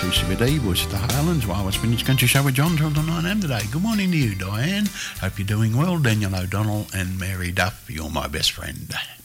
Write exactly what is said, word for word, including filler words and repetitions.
two C B D, Voice of the Highlands, Wildwest Vintage Country Show with John till the nine a.m. today. Good morning to you, Diane. Hope you're doing well. Daniel O'Donnell and Mary Duff, you're my best friend.